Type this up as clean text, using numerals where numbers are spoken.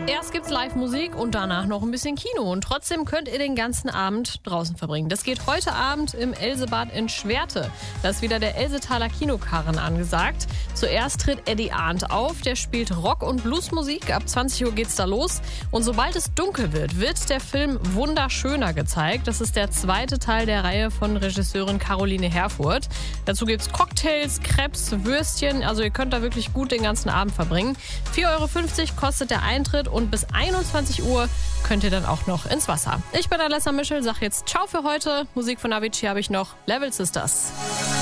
Erst gibt's Live-Musik und danach noch ein bisschen Kino. Und trotzdem könnt ihr den ganzen Abend draußen verbringen. Das geht heute Abend im Elsebad in Schwerte. Da ist wieder der Elsetaler Kinokarren angesagt. Zuerst tritt Eddie Arndt auf. Der spielt Rock- und Bluesmusik. Ab 20 Uhr geht's da los. Und sobald es dunkel wird der Film Wunderschöner gezeigt. Das ist der zweite Teil der Reihe von Regisseurin Caroline Herfurth. Dazu gibt's Cocktails, Crepes, Würstchen. Also ihr könnt da wirklich gut den ganzen Abend verbringen. 4,50 € kostet der Eintritt und bis 21 Uhr könnt ihr dann auch noch ins Wasser. Ich bin Alessa Mischel, sag jetzt Ciao für heute. Musik von Avicii habe ich noch. Level Sisters.